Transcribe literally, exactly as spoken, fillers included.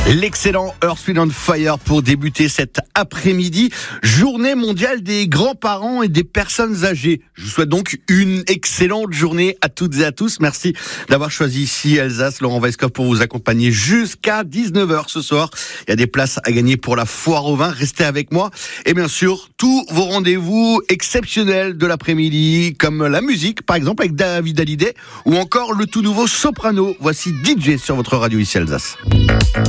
L'excellent Earth, Wind and Fire pour débuter cet après-midi. Journée mondiale des grands-parents et des personnes âgées. Je vous souhaite donc une excellente journée à toutes et à tous. Merci d'avoir choisi ici Alsace. Laurent Weisskopf pour vous accompagner jusqu'à dix-neuf heures ce soir. Il y a des places à gagner pour la foire au vin. Restez avec moi. Et bien sûr, tous vos rendez-vous exceptionnels de l'après-midi, comme la musique, par exemple, avec David Hallyday, ou encore le tout nouveau Soprano. Voici D J sur votre radio ici Alsace.